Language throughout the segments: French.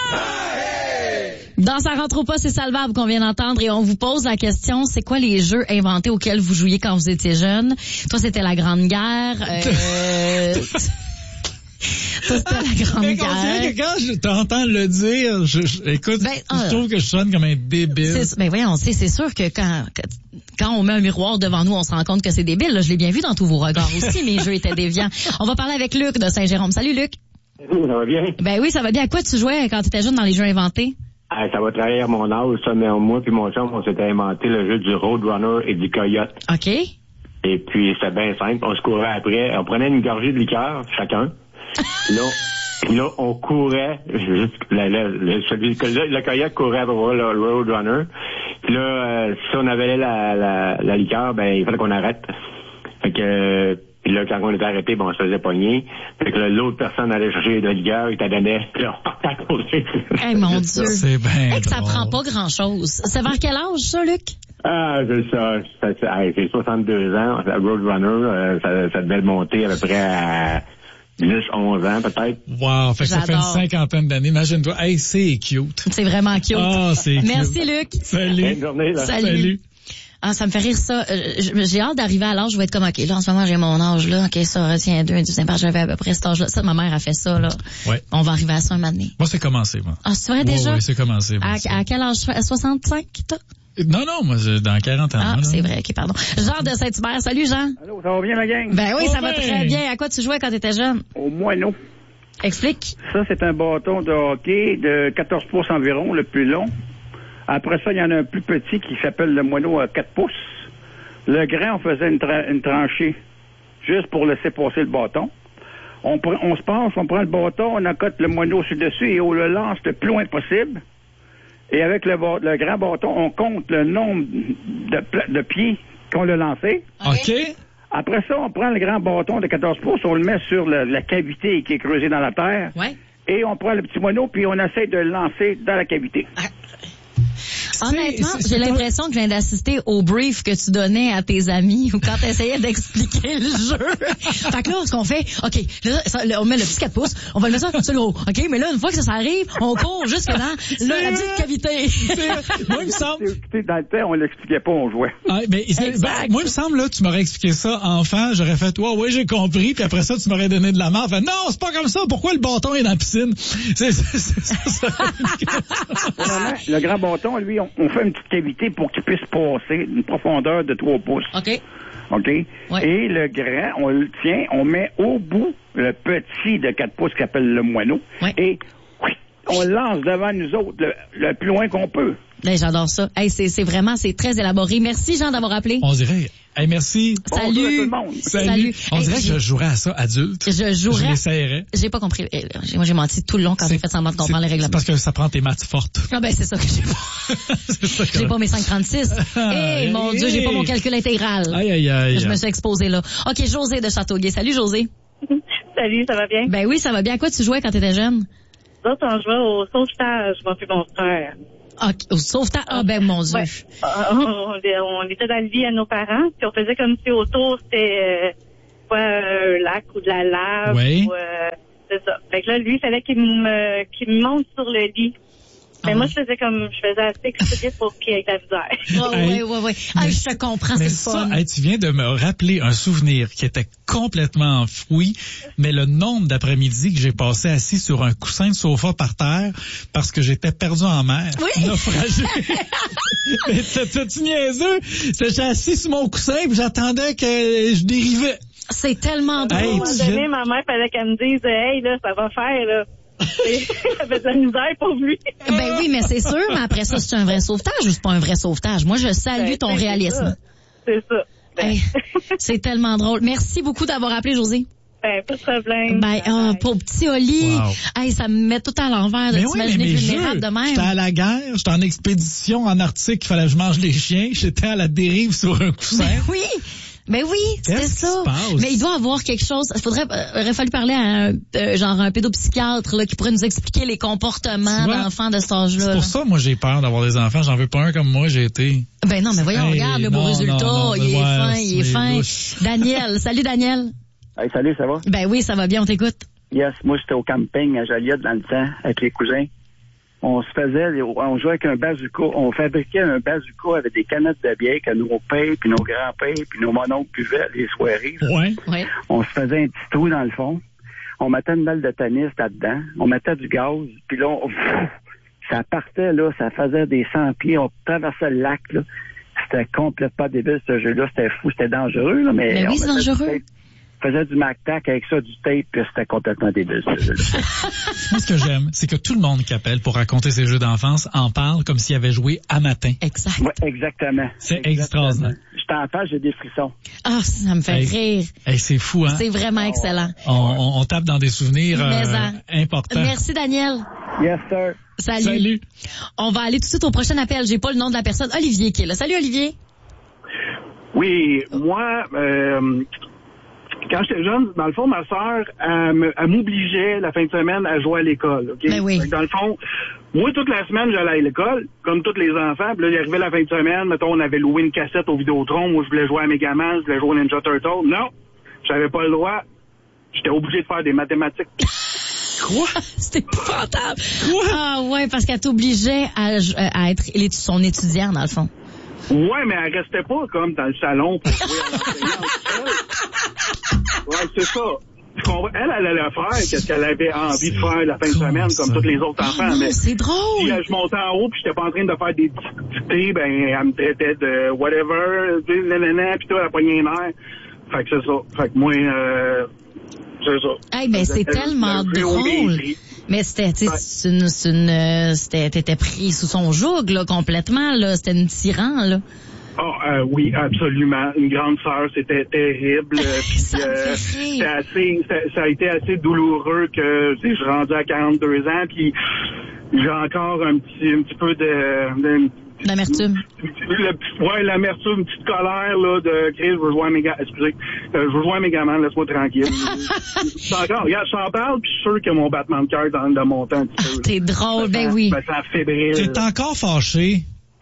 Dans Ça rentre au pas, c'est Salvable qu'on vient d'entendre et on vous pose la question, c'est quoi les jeux inventés auxquels vous jouiez quand vous étiez jeune? Toi, c'était la Grande Guerre. Ça, c'était la Grande Guerre. On dirait que quand je t'entends le dire, écoute, je trouve que je sonne comme un débile. Ben voyons, c'est sûr que quand on met un miroir devant nous, on se rend compte que c'est débile. Là, je l'ai bien vu dans tous vos regards aussi, mes jeux étaient déviants. On va parler avec Luc de Saint-Jérôme. Salut Luc. Ça va bien? Ben oui, ça va bien. À quoi tu jouais quand tu étais jeune dans les jeux inventés? Ça va trahir mon âge, ça, mais moi puis mon chum, on s'était inventé le jeu du Roadrunner et du Coyote. OK. Et puis, c'était bien simple. On se courait après. On prenait une gorgée de liqueur, chacun. Là, on courait. Le Coyote courait pour voir le Roadrunner. Puis là, si on avalait la liqueur, ben, il fallait qu'on arrête. Fait que... Puis là, quand on était arrêté, bon, on se faisait pogner. Fait que là, l'autre personne allait chercher de la liqueur, il t'a donné. Puis là, on partait à causer. Mon Dieu. C'est bien ça prend pas grand-chose. C'est vers quel âge, ça, Luc? C'est ça. C'est 62 ans. Roadrunner, ça devait monter à peu près à 10, 11 ans, peut-être. Wow, fait que ça fait une cinquantaine d'années. Imagine-toi. Hey, c'est cute. C'est vraiment cute. C'est cute. Merci, Luc. Salut. Bonne journée, là. Salut. Ça me fait rire ça. J'ai hâte d'arriver à l'âge où je vais être comme, OK, là, en ce moment, j'ai mon âge, là. OK, ça retient 2, j'avais à peu près cet âge-là. Ça, ma mère a fait ça, là. Ouais. On va arriver à ça un moment donné. Moi, c'est commencé, moi. C'est vrai, déjà? Oui, c'est commencé. À quel âge? À 65, toi? Non, moi, dans 40 ans. C'est vrai, OK, pardon. Jean de Saint-Hubert. Salut, Jean. Allô, ça va bien, la gang? Ben oui, ça va très bien. À quoi tu jouais quand t'étais jeune? Au moineau. Explique. Ça, c'est un bâton de hockey de 14 pouces environ, le plus long. Après ça, il y en a un plus petit qui s'appelle le moineau à 4 pouces. Le grand, on faisait une tranchée juste pour laisser passer le bâton. On se penche, on prend le bâton, on accote le moineau sur-dessus et on le lance le plus loin possible. Et avec le grand bâton, on compte le nombre de pieds qu'on l'a lancé. OK. Après ça, on prend le grand bâton de 14 pouces, on le met sur la cavité qui est creusée dans la terre. Ouais. Et on prend le petit moineau, puis on essaie de le lancer dans la cavité. Honnêtement, j'ai l'impression que je viens d'assister au brief que tu donnais à tes amis ou quand tu essayais d'expliquer le jeu. Fait que là, ce qu'on fait, OK, là, on met le petit 4 pouces, on va le mettre ça sur le gros. OK, mais là, une fois que ça arrive, on court jusque dans la petite cavité. Moi, il me semble... Dans le temps, on l'expliquait pas, on jouait. Moi, il me semble, là, tu m'aurais expliqué ça enfant, j'aurais fait, ouais, j'ai compris, puis après ça, tu m'aurais donné de la main. Fait, non, c'est pas comme ça, pourquoi le bâton est dans la piscine? C'est ça. Le grand bâton, lui, on fait une petite cavité pour qu'il puisse passer une profondeur de 3 pouces. OK. Ouais. Et le grand, on le tient, on met au bout le petit de 4 pouces qui s'appelle le moineau. Ouais. Et on le lance devant nous autres le plus loin qu'on peut. J'adore ça. Hey, c'est très élaboré. Merci, Jean, d'avoir appelé. On dirait. Hey, merci. Salut. Bonjour à tout le monde. Salut. On dirait que je jouerais à ça adulte. Je l'essayerais. J'ai pas compris. Moi, j'ai menti tout le long quand j'ai fait semblant de comprendre les règlements. C'est parce que ça prend tes maths fortes. C'est ça que j'ai pas. J'ai pas mes 5,36. Mon Dieu, j'ai pas mon calcul intégral. Aïe. Je me suis exposée là. OK, José de Châteauguay. Salut, José. Salut, ça va bien? Ben oui, ça va bien. À quoi tu jouais quand t'étais jeune? Nous autres, on jouait au sauvetage, moi puis mon frère. Au sauvetage? mon Dieu. Ouais. On était dans le lit à nos parents, puis on faisait comme si autour, c'était un lac ou de la lave. Oui. Ou, c'est ça. Fait que là, lui, il fallait qu'il me monte sur le lit. Mais moi, je faisais assez expédié pour qu'il ait la misère. Oui. Je te comprends, c'est fun. Tu viens de me rappeler un souvenir qui était complètement enfoui, mais le nombre d'après-midi que j'ai passé assis sur un coussin de sofa par terre parce que j'étais perdu en mer. Oui. Naufragé. Mais t'es-tu niaiseux? J'étais assis sur mon coussin et j'attendais que je dérivais. C'est tellement drôle. À un moment donné, ma mère fallait qu'elle me dise, hey, là, ça va faire, là. Ça fait de la misère pour lui. Ben oui, mais c'est sûr, mais après ça, c'est un vrai sauvetage ou c'est pas un vrai sauvetage? Moi, je salue ton réalisme. C'est ça. C'est tellement drôle. Merci beaucoup d'avoir appelé, José. Pas de problème. Pour petit Oli, ça me met tout à l'envers de t'imaginer vulnérable de même. J'étais à la guerre, j'étais en expédition en Arctique, il fallait que je mange les chiens, j'étais à la dérive sur un coussin. Ben oui, c'est ça. Mais il doit avoir quelque chose. Aurait fallu parler à un pédopsychiatre là, qui pourrait nous expliquer les comportements d'enfants de cet âge-là. C'est pour ça, moi, j'ai peur d'avoir des enfants. J'en veux pas un comme moi, j'ai été. Ben non, mais voyons, regarde le beau résultat. Il est fin. Daniel. Salut, Daniel. Hey, salut, ça va? Ben oui, ça va bien, on t'écoute. Yes, moi, j'étais au camping à Joliette dans le temps, avec les cousins. on jouait avec un bazooka. On fabriquait un bazooka avec des canettes de bière que nos pères, puis nos grands-pères, puis nos mononcles buvaient les soirées. Ouais. On se faisait un petit trou dans le fond. On mettait une balle de tennis là-dedans. On mettait du gaz. Puis là, ça partait, là. Ça faisait des 100 pieds. On traversait le lac, là. C'était complètement débile, ce jeu-là. C'était fou. C'était dangereux, là. Mais oui, c'est dangereux. On faisait du Mac-Tac avec ça, du tape, puis c'était complètement débile, ce jeu-là. Moi, ce que j'aime, c'est que tout le monde qui appelle pour raconter ses jeux d'enfance en parle comme s'il avait joué à matin. Exact. Oui, exactement. C'est extraordinaire. Je t'en parle, j'ai des frissons. Ah, ça me fait rire. C'est fou, hein? C'est vraiment excellent. On tape dans des souvenirs importants. Merci, Daniel. Yes, sir. Salut. On va aller tout de suite au prochain appel. J'ai pas le nom de la personne. Olivier qui est là. Salut, Olivier. Oui, moi, quand j'étais jeune, dans le fond, ma sœur, elle m'obligeait la fin de semaine à jouer à l'école. Okay? Ben oui. Dans le fond, moi, toute la semaine, j'allais à l'école, comme tous les enfants. Puis là, il arrivait la fin de semaine, mettons, on avait loué une cassette au Vidéotron. Moi, je voulais jouer à Megaman, je voulais jouer à Ninja Turtle. Non, j'avais pas le droit. J'étais obligé de faire des mathématiques. Quoi? C'était épouvantable. Quoi? Ah ouais, parce qu'elle t'obligeait à être son étudiant, dans le fond. Ouais, mais elle restait pas comme dans le salon pour jouer à l'enseignante. Ouais, c'est ça. Elle allait le faire, qu'est-ce qu'elle avait envie de faire la fin de semaine, comme tous les autres enfants. Non, mais c'est drôle. Si je montais en haut, puis j'étais pas en train de faire des dictées, ben, elle me traitait de whatever, puis toi, elle poignait les nerfs. Fait que c'est ça. Fait que moi, c'est ça. Hey, ben, c'est tellement drôle. Mais t'étais pris sous son joug, là, complètement, là. C'était une tyran, là. Oui, absolument. Une grande sœur, c'était terrible. Ça a été assez douloureux que, tu sais, je suis rendu à 42 ans, puis j'ai encore un petit peu l'amertume. Ouais, l'amertume, une petite colère, là, de Chris, je veux jouer à Megaman, laisse-moi tranquille. Regarde, je t'en parle, puis je suis sûr que mon battement de cœur dans le montant un petit peu. T'es drôle, ben oui. Ça fébrile. T'es encore fâché?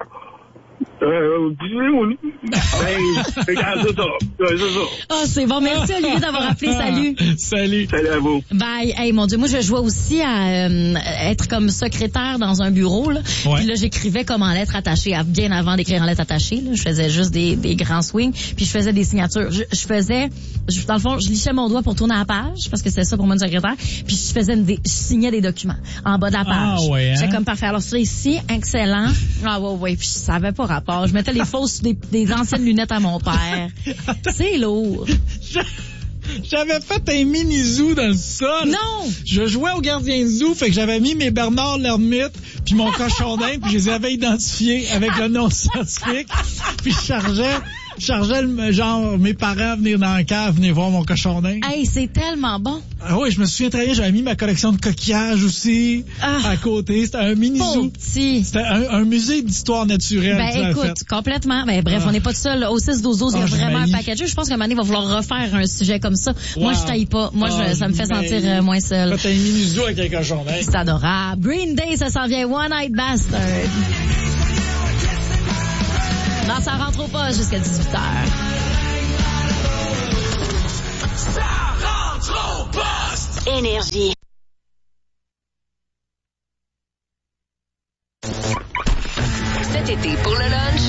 C'est ça. Ah, c'est bon. Merci, Olivier, d'avoir appelé. Salut. Salut. Salut à vous. Bye. Hey, mon Dieu, moi, je jouais aussi à être comme secrétaire dans un bureau, là. Ouais. Puis là, j'écrivais comme en lettres attachées. Bien avant d'écrire en lettres attachées, là, je faisais juste des grands swings. Puis je faisais des signatures. Dans le fond, je lichais mon doigt pour tourner la page, parce que c'était ça pour moi, une secrétaire. Puis je signais des documents en bas de la page. Ah, ouais, hein? J'étais comme parfait. Alors, ça ici, excellent. Ah, ouais. Puis je savais pas rapport. Je mettais les fausses, des anciennes lunettes à mon père. C'est lourd. J'avais fait un mini-zoo dans le sol. Non! Je jouais au gardien de zoo, fait que j'avais mis mes Bernard l'ermite puis mon cochon d'Inde, puis je les avais identifiés avec le nom scientifique, puis je chargeais genre mes parents venir dans la cave, venir voir mon cochon d'Inde. Hey, c'est tellement bon. Ah oui, je me souviens très bien, j'avais mis ma collection de coquillages aussi à côté. C'était un mini-zoo. C'était un musée d'histoire naturelle. Ben écoute, complètement. Ben bref, on n'est pas tout seul. Au 6-12-12, il y a vraiment un package. Je pense qu'à un moment donné, il va falloir refaire un sujet comme ça. Wow. Moi, je taille pas. Moi, ça me fait sentir moins seul. T'as un mini-zoo avec un cochon d'Inde. C'est adorable. Green Day, ça s'en vient. One Night Bastard. Non, ça rentre au pas jusqu'à 18h. Ça rentre au poste! Énergie.